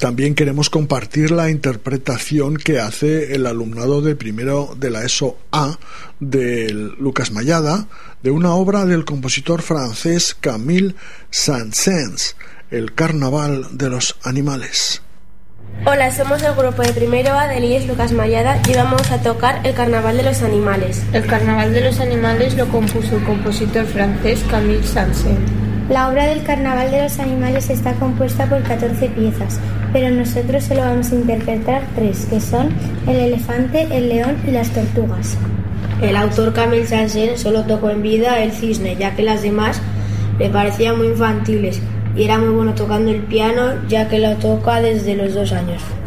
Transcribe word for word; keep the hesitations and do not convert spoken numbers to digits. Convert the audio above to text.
también queremos compartir la interpretación que hace el alumnado de primero de la ESO A de Lucas Mallada de una obra del compositor francés Camille Saint-Saëns, El Carnaval de los Animales. Hola, somos el grupo de primero A del I E S Lucas Mallada y vamos a tocar El Carnaval de los Animales. El Carnaval de los Animales lo compuso el compositor francés Camille Saint-Saëns. La obra del Carnaval de los Animales está compuesta por catorce piezas, pero nosotros solo vamos a interpretar tres, que son el elefante, el león y las tortugas. El autor Camille Saint-Saëns solo tocó en vida el cisne, ya que las demás le parecían muy infantiles, y era muy bueno tocando el piano, ya que lo toca desde los dos años.